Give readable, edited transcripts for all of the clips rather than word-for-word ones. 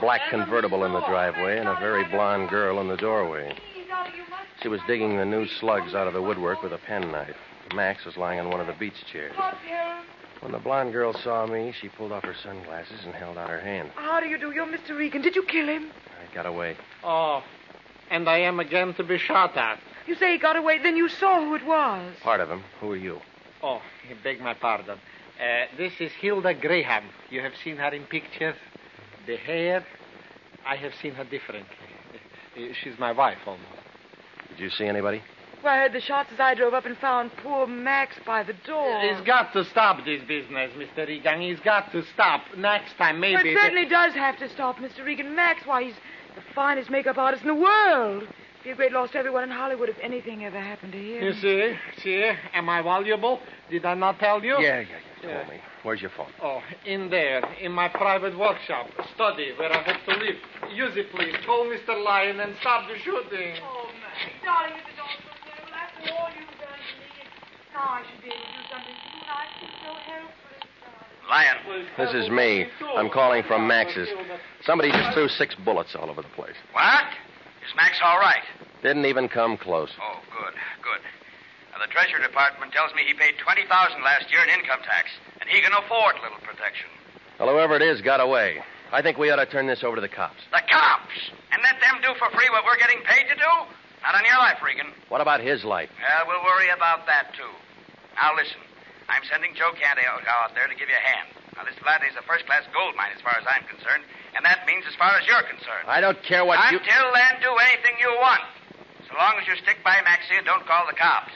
black convertible in the driveway and a very blonde girl in the doorway. She was digging the new slugs out of the woodwork with a penknife. Max was lying on one of the beach chairs. When the blonde girl saw me, she pulled off her sunglasses and held out her hand. How do you do? You're Mr. Regan. Did you kill him? I got away. Oh, and I am again to be shot at. You say he got away, then you saw who it was. Part of him. Who are you? Oh, you beg my pardon. This is Hilda Graham. You have seen her in pictures. The hair, I have seen her differently. She's my wife, almost. Did you see anybody? Well, I heard the shots as I drove up and found poor Max by the door. He's got to stop this business, Mr. Regan. He's got to stop. Next time, maybe... Well, it certainly does have to stop, Mr. Regan. Max, why, he's the finest makeup artist in the world. It'd be a great loss to everyone in Hollywood if anything ever happened to him. You see, am I valuable? Did I not tell you? Yeah. Told me. Where's your phone? Oh, in there, in my private workshop, study, where I hope to live. Use it, please. Call Mr. Lyon and stop the shooting. Oh, Max, darling, if it's all so terrible, after all you've done to me, now I should be able to do something for you, and I feel so helpless, darling. Lyon. This is me. I'm calling from Max's. Somebody just threw 6 bullets all over the place. What? Is Max all right? Didn't even come close. Oh, good. Now, the Treasury Department tells me he paid $20,000 last year in income tax, and he can afford little protection. Well, whoever it is got away. I think we ought to turn this over to the cops. The cops? And let them do for free what we're getting paid to do? Not on your life, Regan. What about his life? We'll worry about that, too. Now, listen. I'm sending Joe Canty out there to give you a hand. Now, this flat is a first-class gold mine as far as I'm concerned, and that means as far as you're concerned. I don't care what you... Until then, do anything you want. So long as you stick by Maxie and don't call the cops.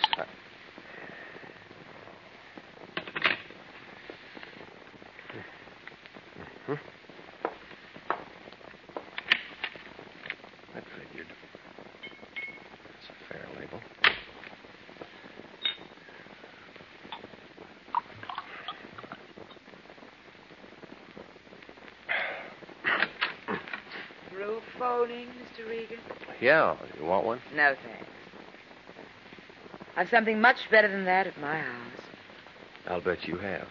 That figured. That's a fair label. Roof phoning, Mr. Regan? Yeah, you want one? No, thanks. I've something much better than that at my house. I'll bet you have.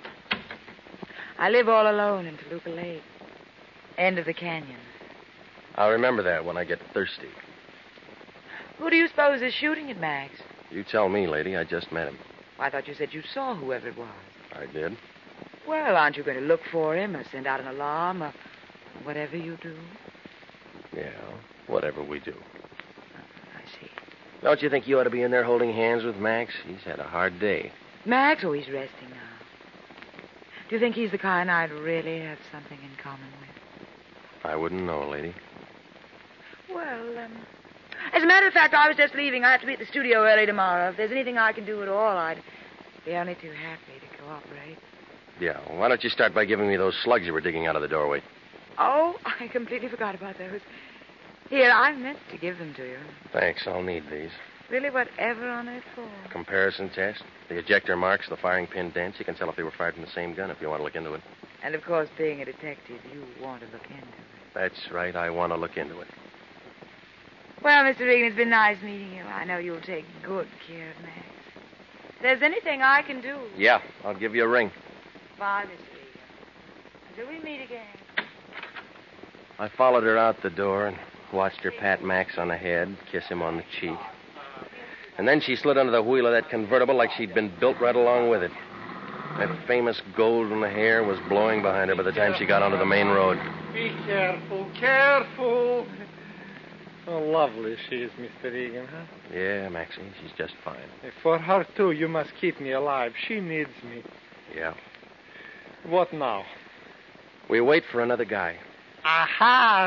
I live all alone in Toluca Lake. End of the canyon. I'll remember that when I get thirsty. Who do you suppose is shooting at Max? You tell me, lady. I just met him. I thought you said you saw whoever it was. I did. Well, aren't you going to look for him or send out an alarm or whatever you do? Yeah, whatever we do. I see. Don't you think you ought to be in there holding hands with Max? He's had a hard day. Max? Oh, he's resting now. Do you think he's the kind I'd really have something in common with? I wouldn't know, lady. Well, as a matter of fact, I was just leaving. I have to be at the studio early tomorrow. If there's anything I can do at all, I'd be only too happy to cooperate. Yeah, why don't you start by giving me those slugs you were digging out of the doorway? Oh, I completely forgot about those. Here, I meant to give them to you. Thanks, I'll need these. Really, whatever on earth for? Comparison test, the ejector marks, the firing pin dents. You can tell if they were fired from the same gun if you want to look into it. And, of course, being a detective, you want to look into it. That's right, I want to look into it. Well, Mr. Regan, it's been nice meeting you. I know you'll take good care of Max. If there's anything I can do... Yeah, I'll give you a ring. Bye, Mr. Regan. Until we meet again. I followed her out the door and watched her pat Max on the head, kiss him on the cheek. And then she slid under the wheel of that convertible like she'd been built right along with it. That famous gold in the hair was blowing behind her by the time she got onto the main road. Be careful. Oh, lovely she is, Mr. Regan, huh? Yeah, Maxie, she's just fine. For her, too, you must keep me alive. She needs me. Yeah. What now? We wait for another guy. Aha,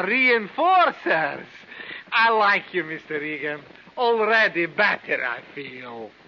reinforcers. I like you, Mr. Regan. Already better, I feel.